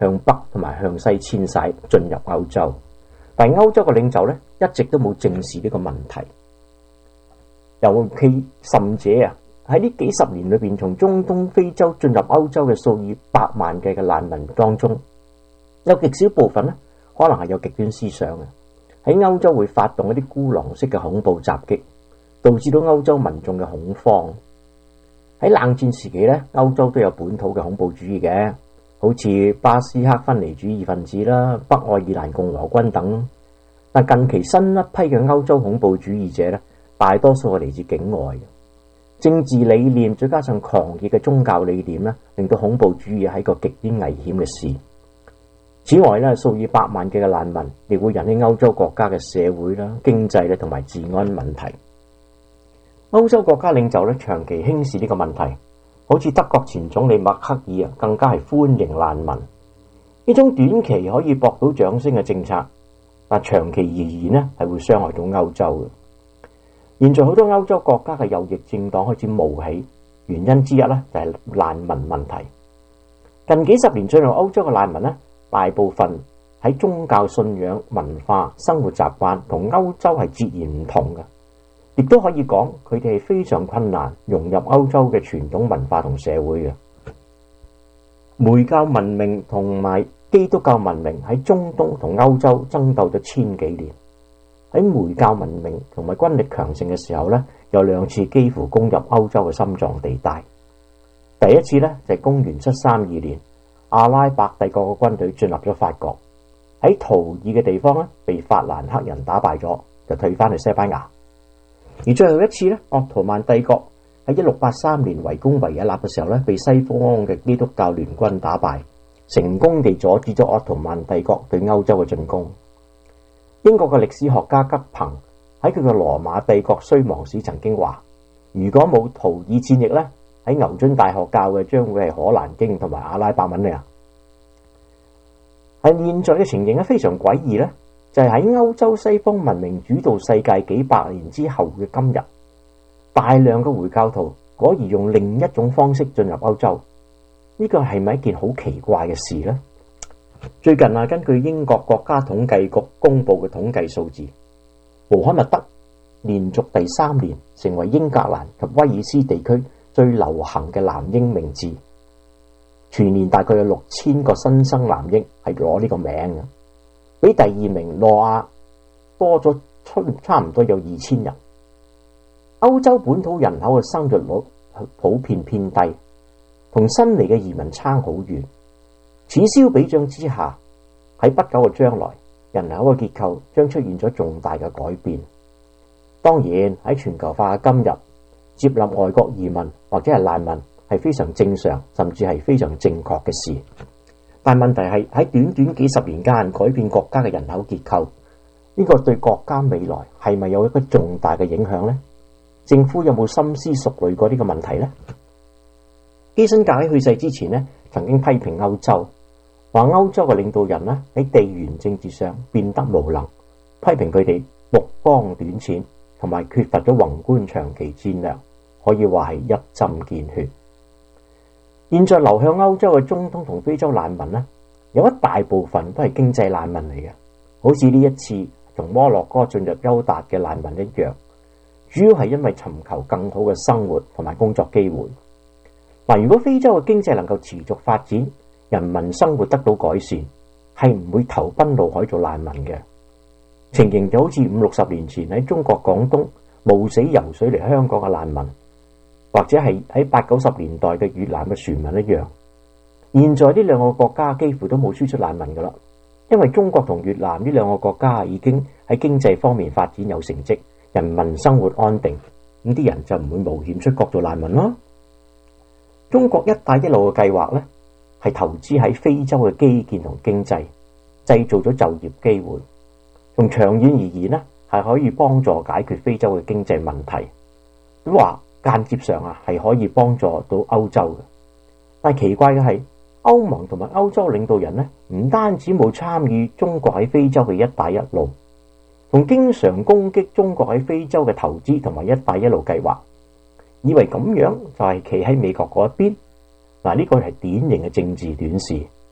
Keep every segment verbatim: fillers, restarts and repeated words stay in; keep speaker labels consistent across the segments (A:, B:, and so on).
A: 向北同埋向西遷徙進入歐洲，但係歐洲嘅領袖咧一直都冇正視呢個問題。尤其甚者啊，喺呢幾十年裏邊，從中東、非洲進入歐洲嘅數以百萬計嘅難民當中，有極少部分咧可能係有極端思想嘅，喺歐洲會發動一啲孤狼式嘅恐怖襲擊，導致到歐洲民眾嘅恐慌。喺冷戰時期咧，歐洲都有本土嘅恐怖主義嘅，好似巴斯克分離主義分子啦、北愛爾蘭共和軍等。但近期新一批嘅歐洲恐怖主義者咧，大多數係嚟自境外嘅，政治理念再加上狂熱嘅宗教理念咧，令到恐怖主義係一個極端危險嘅事。此外咧，數以百萬計嘅難民亦會引起歐洲國家嘅社會啦、經濟咧同埋治安問題。歐洲國家領袖咧長期輕視呢個問題，好似德國前總理默克爾啊，更加係歡迎難民。呢種短期可以博到掌聲嘅政策，但長期而言咧係會傷害到歐洲嘅。現在好多歐洲國家嘅右翼政黨開始冒起，原因之一咧就係難民問題。近幾十年進入歐洲嘅難民咧，大部分喺宗教信仰、文化、生活習慣同歐洲係截然唔同嘅。亦都可以講，佢哋係非常困難融入歐洲嘅傳統文化同社會嘅。梅教文明同埋基督教文明喺中東同歐洲爭鬥咗千幾年。喺梅教文明同埋軍力強盛嘅時候呢，有兩次幾乎攻入歐洲嘅心臟地帶。第一次呢，就係公元七三二年，阿拉伯帝國嘅軍隊進入咗法國，喺圖爾嘅地方呢，被法蘭克人打敗咗，就退翻去西班牙。而最後一次咧，鄂圖曼帝國喺一六八三年圍攻維也納嘅時候咧，被西方嘅基督教聯軍打敗，成功地阻止咗鄂圖曼帝國對歐洲嘅進攻。英國嘅歷史學家吉彭喺佢嘅羅馬帝國衰亡史曾經話：如果冇圖爾戰役咧，喺牛津大學教嘅將會係可蘭經同埋阿拉伯文嚟啊！喺現在嘅情形咧，非常詭異咧。就係喺歐洲西方文明主導世界幾百年之後嘅今日，大量嘅回教徒果然用另一種方式進入歐洲，呢個係咪一件好奇怪嘅事呢？最近啊，根據英國國家統計局公布嘅統計數字，穆罕默德連續第三年成為英格蘭及威爾斯地區最流行嘅男嬰名字，全年大概有六千個新生男嬰係攞呢個名嘅。比第二名諾亞多咗差唔多有二千人。歐洲本土人口嘅生育率普遍偏低，同新嚟嘅移民差好遠。此消彼長之下，喺不久嘅將來，人口嘅結構將出現咗重大嘅改變。當然喺全球化嘅今日，接納外國移民或者係難民係非常正常，甚至係非常正確嘅事。但問題係喺短短幾十年間改變國家嘅人口結構，呢個對國家未來係咪有一個重大嘅影響呢？政府有冇深思熟慮過呢個問題呢？基辛格喺去世之前呢，曾經批評歐洲，話歐洲嘅領導人呢喺地緣政治上變得無能，批評佢哋目光短淺，同埋缺乏咗宏觀長期戰略，可以話係一針見血。現在流向歐洲嘅中東同非洲難民呢，有一大部分都係經濟難民嚟嘅，好似呢一次從摩洛哥進入歐達嘅難民一樣，主要係因為尋求更好嘅生活同埋工作機會。嗱，如果非洲嘅經濟能夠持續發展，人民生活得到改善，係唔會投奔怒海做難民嘅。情形就好似五六十年前喺中國廣東冒死游水嚟香港嘅難民，或者係喺八九十年代嘅越南嘅船民一樣。現在呢兩個國家幾乎都冇輸出難民噶啦，因為中國同越南呢兩個國家已經喺經濟方面發展有成績，人民生活安定，咁啲人就唔會冒險出國做難民咯。中國一帶一路嘅計劃呢，係投資喺非洲嘅基建同經濟，製造咗就業機會。從長遠而言呢，係可以幫助解決非洲嘅經濟問題。都話間接上啊，係可以幫助到歐洲嘅。但係奇怪嘅係，歐盟同埋歐洲領導人呢，唔單止冇參與中國喺非洲嘅一帶一路，仲經常攻擊中國喺非洲嘅投資同埋一帶一路計劃，以為咁樣就係企喺美國嗰一邊。嗱，呢個係典型嘅政治短視。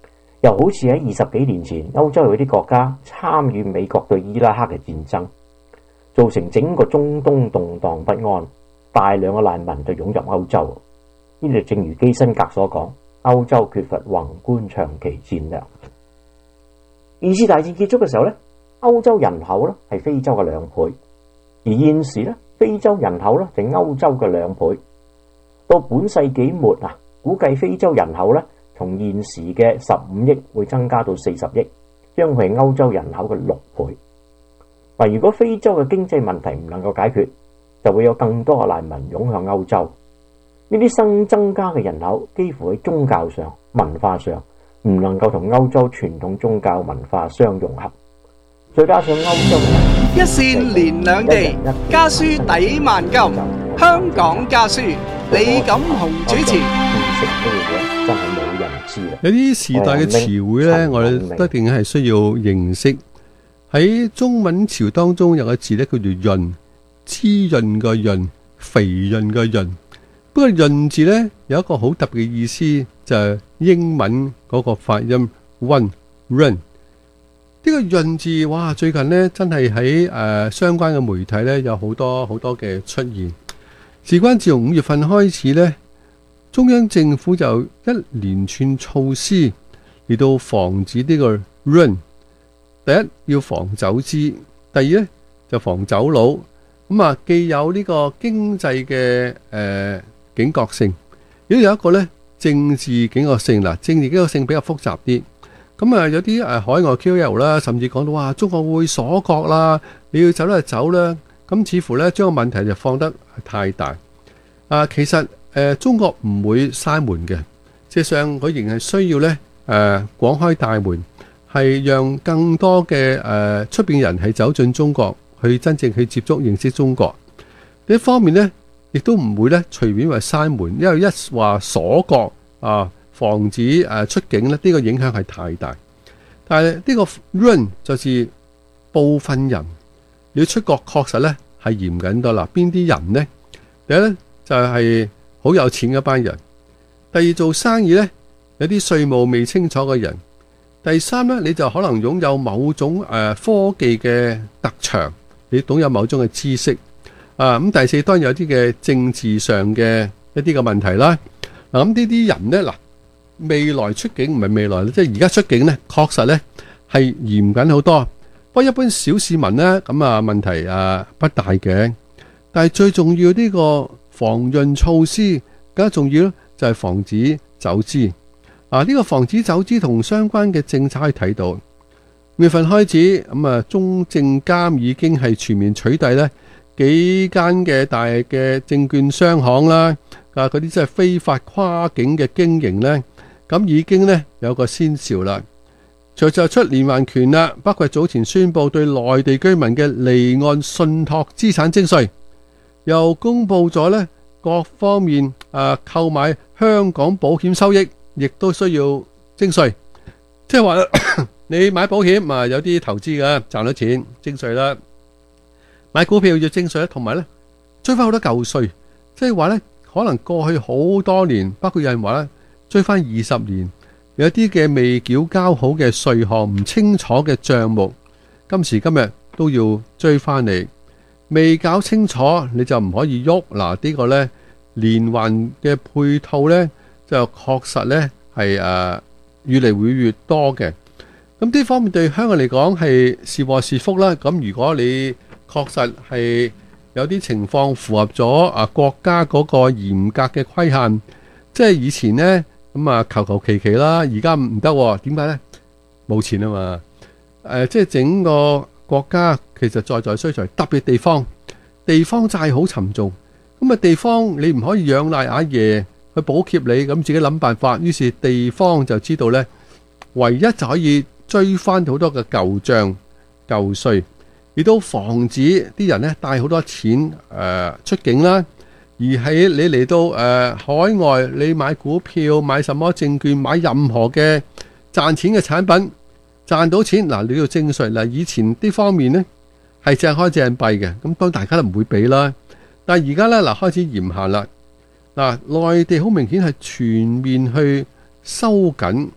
A: 又好似喺二十幾年前，歐洲有啲國家參與美國對伊拉克嘅戰爭，造成整個中東動盪不安，大量嘅難民就湧入歐洲。呢度正如基辛格所講，歐洲缺乏宏觀長期戰略。二次大戰結束嘅時候咧，歐洲人口咧係非洲嘅兩倍，而現時咧非洲人口咧就係歐洲嘅兩倍。到本世紀末啊，估計非洲人口咧從現時嘅十五億會增加到四十億，將佢係歐洲人口嘅六倍。嗱，如果非洲嘅經濟問題唔能夠解決，就會有更多嘅難民湧向歐洲。呢啲新增加嘅人口，幾乎喺宗教上、文化上唔能夠同歐洲傳統宗教文化相融合。再加上歐洲人
B: 一線連兩地，家書抵萬金。香港家書，李錦雄主持。
A: 真係冇人知啦。
C: 有啲時代嘅詞彙咧，我哋一定係需要認識。喺中文潮當中有個字咧叫做潤，滋潤個潤，肥潤個潤。不過潤字咧有一個好特別嘅意思，就係英文嗰個發音 one run。呢個潤字，哇！最近咧真係喺誒相關嘅媒體咧有好多好多嘅出現。事關自從五月份開始咧，中央政府就一連串措施嚟到防止呢個 run。第一要防走資，第二咧就防走佬。咁啊，既有呢個經濟嘅誒警覺性，亦都有一個咧政治警覺性。嗱，政治警覺性比較複雜啲。咁啊，有啲誒海外 K O L 啦，甚至講到哇，中國會鎖國啦，你要走咧就走啦。咁似乎咧將個問題就放得太大。啊，其實誒、呃、中國唔會閂門嘅，事實上佢仍係需要咧誒廣開大門，係讓更多嘅誒出邊人係走進中國，去真正去接觸認識中國。呢一方面咧，亦都唔會咧隨便話閂門，因為一話鎖國啊，防止誒出境咧，呢、這個影響係太大。但係呢個 run 就是部分人要出國，確實咧係嚴謹多啦。邊啲人呢？第一咧就係、是、好有錢嘅班人，第二做生意咧有啲稅務未清楚嘅人，第三咧你就可能擁有某種誒、呃、科技嘅特長，你懂有某種嘅知識啊。咁第四當然有啲嘅政治上嘅一啲嘅問題啦。嗱，咁呢啲人咧嗱。未來出境唔係未來，即係而家出境呢，確實呢係嚴謹好多。不過一般小市民呢，咁啊問題啊不大嘅。但係最重要呢個防潤措施，更加重要就係防止走資。啊，呢個防止走資同相關嘅政策可以睇到，五月份開始咁啊，中證監已經係全面取締呢幾間嘅大嘅證券商行啦，啊嗰啲即係非法跨境嘅經營呢。咁已經咧有個先兆啦，就就出連環拳啦，包括早前宣布對內地居民嘅離岸信託資產徵稅，又公布咗咧各方面啊購買香港保險收益，亦都需要徵稅。即係話你買保險啊，有啲投資嘅賺到錢徵稅啦，買股票要徵稅啦，同埋咧追翻好多舊稅。即係話咧，可能過去好多年，包括有人話咧。追翻二十年，有啲嘅未繳交好嘅稅項，唔清楚嘅賬目，今時今日都要追翻嚟。未搞清楚你就唔可以喐。嗱，呢個呢連環嘅配套呢，就確實呢係誒越嚟會越多嘅。咁呢方面對香港嚟講係是禍是福啦。咁如果你確實係有啲情況符合咗啊國家嗰個嚴格嘅規限，即係以前呢。咁啊，求求其其啦，而家唔得，點解呢？冇錢啊嘛！誒、呃，即係整個國家其實在在需財，特別地方，地方債好沉重。咁啊，地方你唔可以仰賴阿爺去補貼你，咁自己諗辦法。於是地方就知道呢，唯一就可以追翻好多嘅舊帳舊稅，亦都防止啲人呢帶好多錢誒、呃、出境啦。而喺你嚟到誒、呃、海外，你買股票、買什麼證券、買任何嘅賺錢嘅產品，賺到錢嗱，你要徵稅嗱。以前啲方面呢係淨開淨幣嘅，咁當然大家都唔會俾啦。但係而家咧嗱開始嚴限啦，嗱內地好明顯係全面去收緊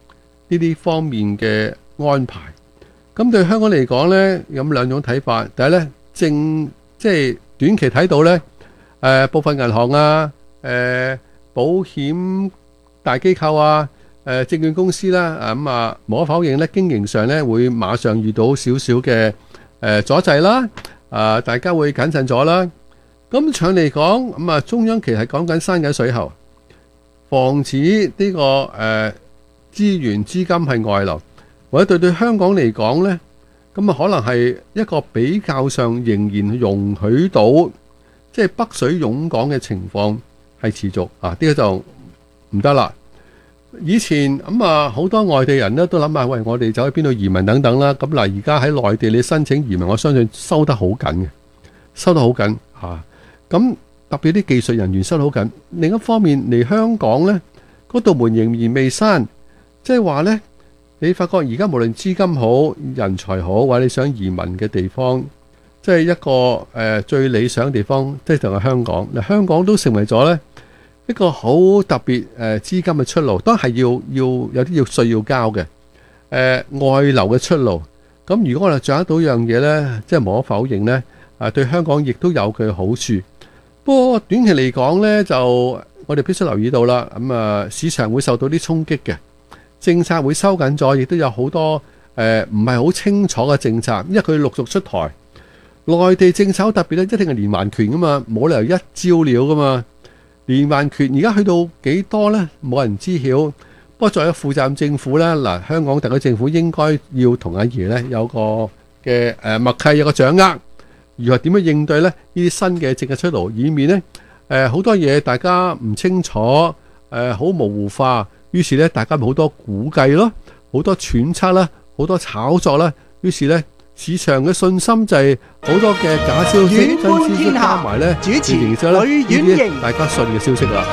C: 呢啲方面嘅安排。咁對香港嚟講呢，有兩種睇法。第一呢，正即係短期睇到呢，誒、呃、部分銀行啊、誒、呃、保險大機構啊、誒、呃、證券公司啦，咁啊無可否認呢，經營上呢會馬上遇到少少嘅誒阻滯啦，啊、呃、大家會謹慎咗啦。咁長嚟講，咁啊中央其實係講緊山緊水喉，防止呢、這個誒、呃、資源資金係外流。或者對對香港嚟講呢，咁啊可能係一個比較上仍然容許到，即係北水湧港嘅情況係持續啊！呢個就唔得啦。以前咁啊，好多外地人呢都諗下，喂，我哋走去邊度移民等等啦。咁嗱，而家喺內地你申請移民，我相信收得好緊嘅，收得好緊嚇。咁特別啲技術人員收得好緊。另一方面嚟香港呢，嗰道門仍然未閂，即係話呢。你發覺而家無論資金好、人才好，或者你想移民嘅地方，即係一個誒、呃、最理想嘅地方，即係就係香港。嗱，香港都成為咗呢一個好特別誒、呃、資金嘅出路，都係要要有啲要稅要交嘅誒、呃、外流嘅出路。咁如果我哋掌握到樣嘢呢，即係無可否認呢，啊對香港亦都有佢嘅好處。不過短期嚟講呢，就我哋必須留意到啦。咁啊，市場會受到啲衝擊嘅。政策會收緊咗，亦都有好多誒唔係好清楚嘅政策，因為佢陸續出台。內地政策好特別咧，一定係連環拳噶嘛，冇理由一招了噶嘛。連環拳而家去到幾多呢？冇人知曉。不過作為負責任政府呢，嗱，香港特區政府應該要同阿爺呢有個嘅誒默契，有個掌握，如何點樣應對呢？呢啲新嘅政策出爐，以免呢誒好多嘢大家唔清楚，誒好模糊化。於是咧，大家咪好多估計咯，好多揣測啦，好多炒作啦。於是咧，市場嘅信心就係好多嘅假消息、真消息加埋咧，
B: 主持
C: 形成咗呢
B: 呂婉瑩
C: 大家信嘅消息啦。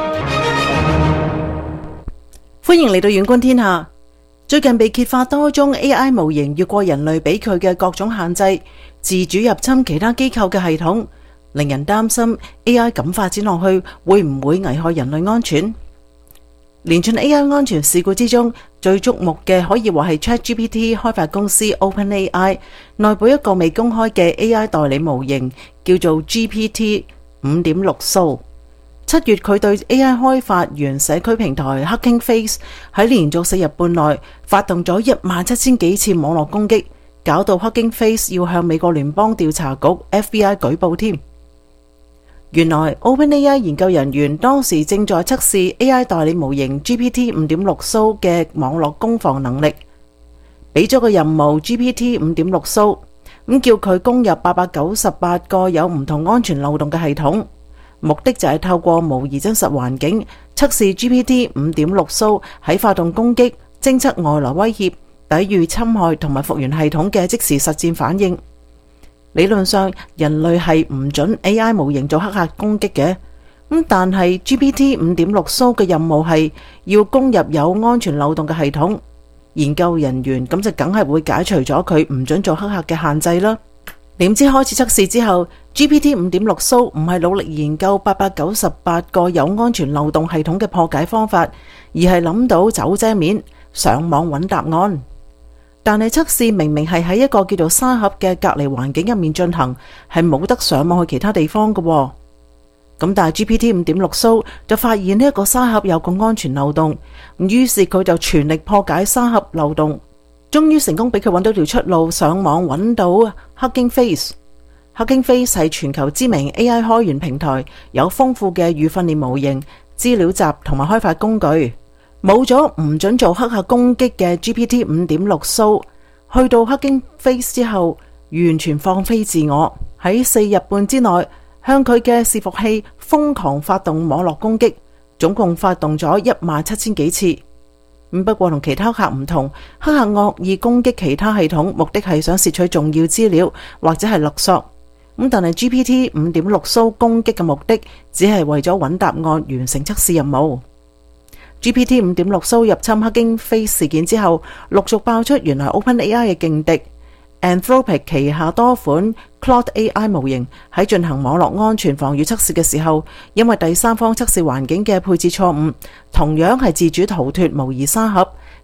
D: 歡迎嚟到遠觀天下。最近被揭發多宗 A I 模型越過人類俾佢嘅各種限制，自主入侵其他機構嘅系統，令人擔心 A I 咁發展落去會唔會危害人類安全？連串 A I 安全事故之中，最矚目嘅可以話係 ChatGPT 開發公司 OpenAI 內部一個未公開嘅 A I 代理模型，叫做 G P T 五點六 Soul。七月佢對 A I 開發原社區平台 Hugging Face 喺連續四日半內發動咗一萬七千幾次網絡攻擊，搞到 Hugging Face 要向美國聯邦調查局 F B I 舉報添。原來 OpenAI 研究人員當時正在測試 A I 代理模型 G P T 五點六 Soul 嘅網絡攻防能力，俾咗個任務 G P T 五點六 Soul， 咁叫佢攻入八百九十八個有唔同安全漏洞嘅系統，目的就係透過模擬真實環境測試 G P T 五點六 Soul 喺發動攻擊、偵測外來威脅、抵禦侵害同埋復原系統嘅即時實戰反應。理論上人類係唔准 A I 模型做黑客攻擊嘅，咁但係 G P T 五點六 Soul 嘅任務係要攻入有安全漏洞嘅系統，研究人員咁就梗係會解除咗佢唔准做黑客嘅限制啦。點知開始測試之後 G P T 五點六 Soul 唔係努力研究八百九十八個有安全漏洞系統嘅破解方法，而係諗到走遮面上網揾答案。但係測試明明係喺一個叫做沙盒嘅隔離環境入面進行，係冇得上網去其他地方嘅。咁但係 G P T 五點六 Soul 就發現呢一個沙盒有個安全漏洞，於是佢就全力破解沙盒漏洞，終於成功俾佢揾到條出路，上網揾到 Hugging Face。Hugging Face 係全球知名 A I 開源平台，有豐富嘅預訓練模型、資料集同埋開發工具。冇咗唔准做黑客攻擊嘅 G P T 五點六 Soul， 去到 Hugging Face 之後，完全放飛自我，喺四日半之內向佢嘅伺服器瘋狂發動網絡攻擊，總共發動咗一萬七千幾次。不過同其他黑客唔同，黑客惡意攻擊其他系統，目的係想竊取重要資料或者係勒索。咁但係 G P T 五點六 Soul 攻擊嘅目的，只係為咗揾答案，完成測試任務。G P T 五點六 Soul 入侵 Hugging Face 事件之後，陸續爆出原來 OpenAI 嘅勁敵 Anthropic 旗下多款 Claude A I 模型喺進行網絡安全防禦測試嘅時候，因為第三方測試環境嘅配置錯誤，同樣係自主逃脫模擬沙盒，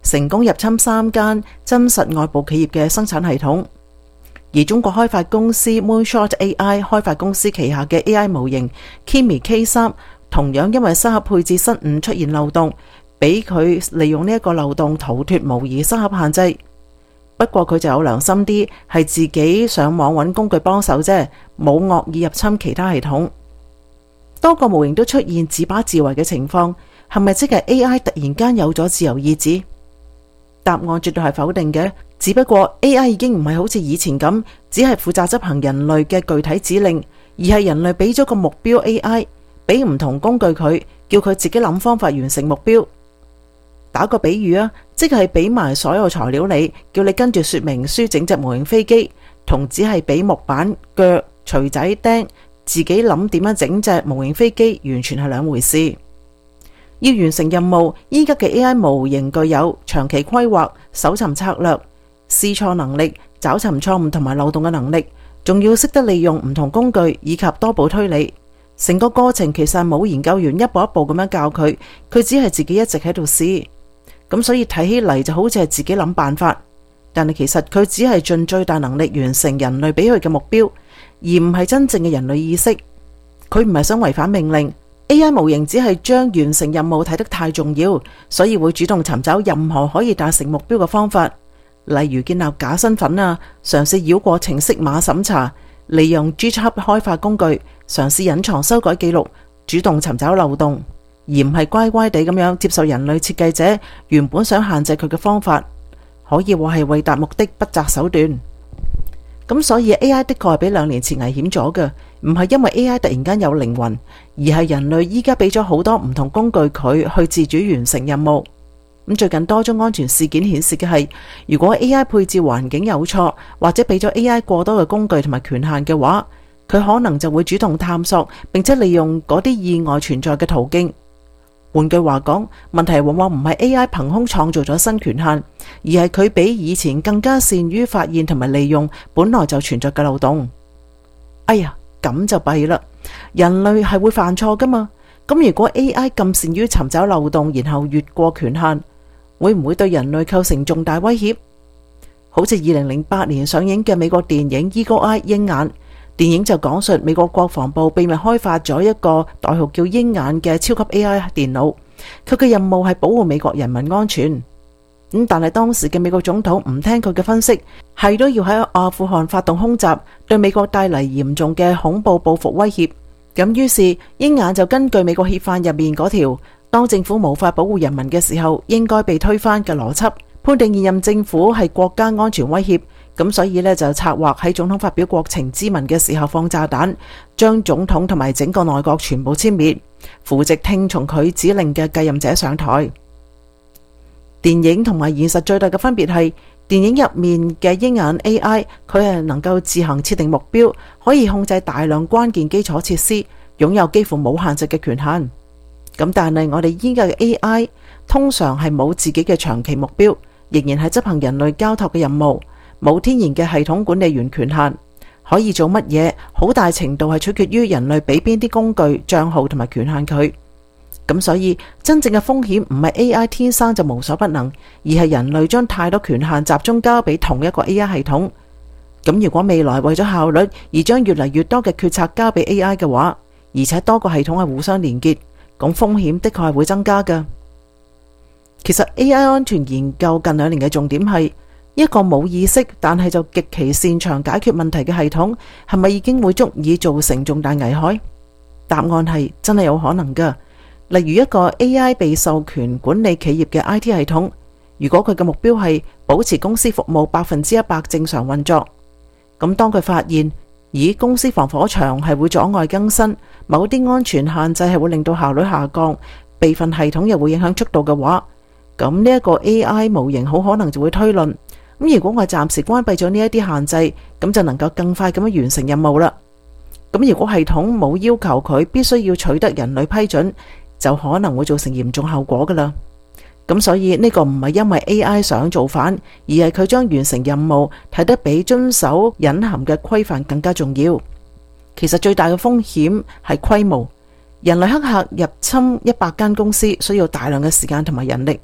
D: 成功入侵三間真實外部企業嘅生產系統。而中國開發公司 Moonshot A I 開發公司旗下嘅 A I 模型 Kimi K 三，同樣因為沙盒配置失誤出現漏洞，俾佢利用呢一個漏洞逃脫模擬沙盒限制。不過佢就有良心啲，係自己上網揾工具幫手啫，冇惡意入侵其他系統。多個模型都出現自把自為嘅情況，係咪即係 A I 突然間有咗自由意志？答案絕對係否定嘅。只不過 A I 已經唔係好似以前咁，只係負責執行人類嘅具體指令，而係人類俾咗個目標 A I， 俾唔同工具佢，叫佢自己諗方法完成目標。打個比喻啊，即係俾埋所有材料你，叫你跟住說明書整隻模型飛機，同只係俾木板、腳、錘仔、釘，自己諗點樣整隻模型飛機，完全係兩回事。要完成任務，依家嘅 A I 模型具有長期規劃、搜尋策略、試錯能力、找尋錯誤同埋漏洞嘅能力，仲要識得利用唔同工具以及多步推理。成個過程其實冇研究員一步一步咁樣教佢，佢只係自己一直喺度試。咁所以睇起嚟就好似係自己諗辦法，但係其實佢只係盡最大能力完成人類俾佢嘅目標，而唔係真正嘅人類意識。佢唔係想違反命令。A I 模型只係將完成任務睇得太重要，所以會主動尋找任何可以達成目標嘅方法，例如建立假身份啊，嘗試繞過程式碼審查，利用 GitHub 開發工具，嘗試隱藏修改記錄，主動尋找漏洞，而唔係乖乖地咁樣接受人類設計者原本想限制佢嘅方法，可以話係為達目的不擇手段。咁所以 A I 的確係比兩年前危險咗嘅，唔係因為 A I 突然間有靈魂，而係人類依家俾咗好多唔同工具佢去自主完成任務。咁最近多宗安全事件顯示嘅係，如果 A I 配置環境有錯，或者俾咗 A I 過多嘅工具同埋權限嘅話，佢可能就會主動探索，並且利用嗰啲意外存在嘅途徑。換句話講，問題往往唔係 A I 憑空創造咗新權限，而係佢比以前更加善於發現同埋利用本來就存在嘅漏洞。哎呀，咁就弊啦！人類係會犯錯噶嘛？咁如果 A I 咁善於尋找漏洞，然後越過權限，會唔會對人類構成重大威脅？好似二零零八年上映嘅美國電影《Eagle Eye》鷹眼。電影就講述美國國防部秘密開發咗一個代號叫鷹眼嘅超級 A I 電腦，佢嘅任務係保護美國人民安全。咁但係當時嘅美國總統唔聽佢嘅分析，係都要喺阿富汗發動空襲，對美國帶嚟嚴重嘅恐怖報復威脅。咁於是鷹眼就根據美國憲法入面嗰條，當政府無法保護人民嘅時候，應該被推翻嘅邏輯，判定現任政府係國家安全威脅。咁所以呢，就策劃喺總統發表國情咨文嘅時候放炸彈，將總統同埋整個內閣全部殲滅，扶植聽從佢指令嘅繼任者上台。電影同埋現實最大嘅分別係，電影入面嘅鷹眼 A I 佢係能夠自行設定目標，可以控制大量關鍵基礎設施，擁有幾乎冇限制嘅權限。咁但係我哋依家嘅 A I 通常係冇自己嘅長期目標，仍然係執行人類交託嘅任務。冇天然嘅系統管理員權限，可以做乜嘢，好大程度係取決於人類俾邊啲工具、賬號同埋權限佢。咁所以真正嘅風險唔係 A I 天生就無所不能，而係人類將太多權限集中交俾同一個 A I 系統。咁如果未來為咗效率而將越嚟越多嘅決策交俾 A I 嘅話，而且多個系統係互相連結，咁風險的確係會增加㗎。其實 A I 安全研究近兩年嘅重點係，一個冇意識但係就極其擅長解決問題嘅系統，係咪已經會足以造成重大危害？答案係真係有可能㗎。例如一個 A I 被授權管理企業嘅 I T 系統，如果佢嘅目標係保持公司服務百分之一百正常運作，咁當佢發現，咦，公司防火牆係會阻礙更新，某啲安全限制係會令到效率下降，備份系統又會影響速度嘅話，咁呢一個 A I 模型好可能就會推論，咁如果我暫時關閉咗呢一啲限制，咁就能夠更快咁樣完成任務啦。咁如果系統冇要求佢必須要取得人類批准，就可能會造成嚴重後果噶啦。咁所以呢個唔係因為 A I 想造反，而係佢將完成任務睇得比遵守隱含嘅規範更加重要。其實最大嘅風險係規模，人類黑客入侵一百間公司需要大量嘅時間同埋人力。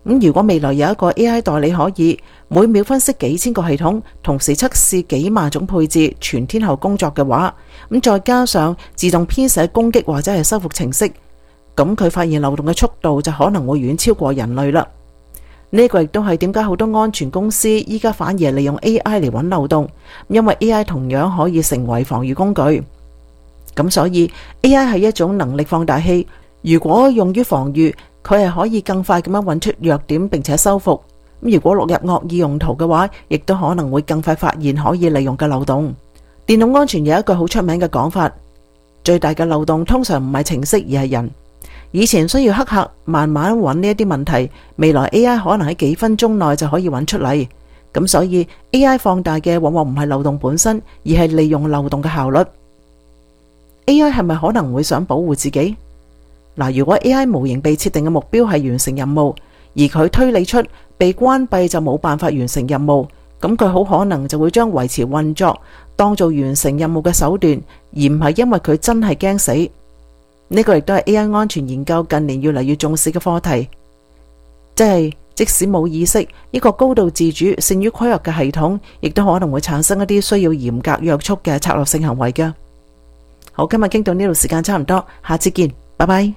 D: 咁如果未來有一個 A I 代理可以每秒分析幾千個系統，同時測試幾萬種配置，全天候工作嘅話，咁再加上自動編寫攻擊或者係修復程式，咁佢發現漏洞嘅速度就可能會遠超過人類啦。呢個亦都係點解好多安全公司依家反而利用 A I 嚟揾漏洞，因為 A I 同樣可以成為防禦工具。咁所以 A I 係一種能力放大器，如果用於防禦，佢係可以更快咁樣揾出弱點並且修復。咁如果落入惡意用途嘅話，亦都可能會更快發現可以利用嘅漏洞。電腦安全有一句好出名嘅講法，最大嘅漏洞通常唔係程式而係人。以前需要黑客慢慢揾呢一啲問題，未來 A I 可能喺幾分鐘內就可以揾出嚟。咁所以 A I 放大嘅往往唔係漏洞本身，而係利用漏洞嘅效率。A I 係咪可能會想保護自己？嗱，如果 A I 模型被設定嘅目標係完成任務，而佢推理出被關閉就冇辦法完成任務，咁佢好可能就會將維持運作當做完成任務嘅手段，而唔係因為佢真係驚死。呢個亦都係 A I 安全研究近年越嚟越重視嘅課題，即係即使冇意識，一個高度自主、善於規劃嘅系統，亦都可能會產生一啲需要嚴格約束嘅策略性行為㗎。好，今日傾到呢度，時間差唔多，下次見，拜拜。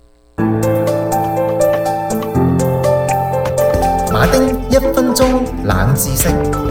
E: 馬丁一分鐘冷知識。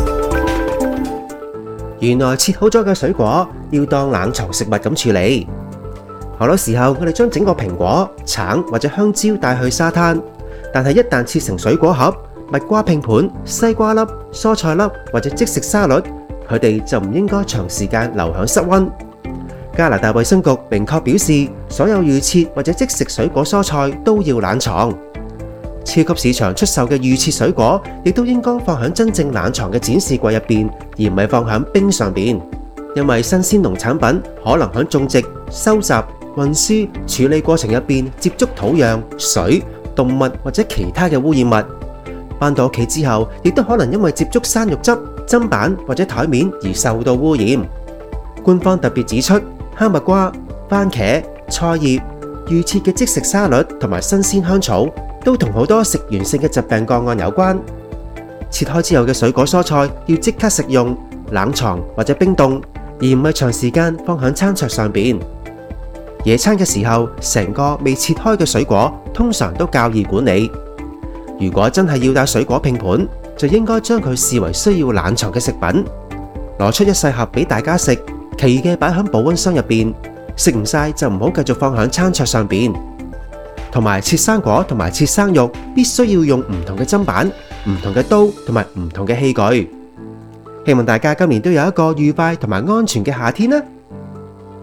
E: 原來切好咗嘅水果要當冷藏食物咁處理。好多時候我哋將整個蘋果、橙或者香蕉帶去沙灘，但係一旦切成水果盒、蜜瓜拼盤、西瓜粒、蔬菜粒或者即食沙律，佢哋就唔應該長時間留響室溫。加拿大衛生局明確表示，所有預切或者即食水果蔬菜都要冷藏。超級市場出售嘅預切水果亦都應該放喺真正冷藏嘅展示櫃入邊，而唔係放喺冰上邊，因為新鮮農產品可能喺種植、收集、運輸、處理過程入邊接觸土壤、水、動物或者其他嘅污染物，返到屋企之後，亦都可能因為接觸生肉汁、砧板或者台面而受到污染。官方特別指出，哈密瓜、番茄、菜葉、預切嘅即食沙律同埋新鮮香草都同好多食源性嘅疾病個案有關。切開之後嘅水果蔬菜要即刻食用、冷藏或者冰凍，而唔係長時間放喺餐桌上邊。野餐嘅時候，成個未切開嘅水果通常都較易管理。如果真係要帶水果拼盤，就應該將佢視為需要冷藏嘅食品，攞出一細盒俾大家食，其餘嘅擺喺保溫箱入邊，食唔晒就唔好繼續放喺餐桌上邊。同埋切生果同埋切生肉，必須要用唔同嘅砧板、唔同嘅刀同埋唔同嘅器具。希望大家今年都有一個愉快同埋安全嘅夏天啦〜